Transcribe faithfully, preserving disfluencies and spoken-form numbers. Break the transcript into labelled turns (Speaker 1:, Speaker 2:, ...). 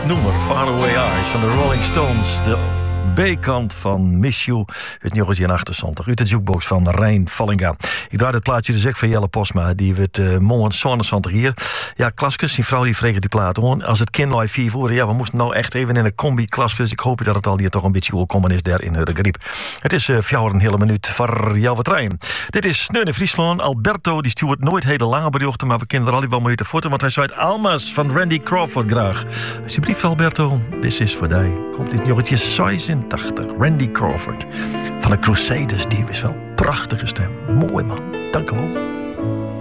Speaker 1: nummer, Faraway Eyes van de Rolling Stones. De B-kant van Miss You uit negentien achtenzontig. Uit de jukebox van Rijn Vallinga. Ik draai het plaatje dus echt van Jelle Posma. Die werd uh, morgen zevenenzontig hier. Ja, Klaskes, die vrouw die vregen die plaat hoor. Als het kind nou vier voerde, ja, we moesten nou echt even in een combi Klaskes. Ik hoop dat het al hier toch een beetje goed komen is daar in de griep. Het is uh, voor een hele minuut voor jou wat rijden. Dit is Sneun in Friesland. Alberto, die stuurt nooit hele lange berichten, maar we kennen er al wel mee te voeten, want hij zei Almas van Randy Crawford graag. Alsjeblieft, Alberto, dit is voor jou. Komt dit jongetje zesentachtig. Randy Crawford van de Crusaders, die is wel prachtige stem. Mooi man, dank u wel.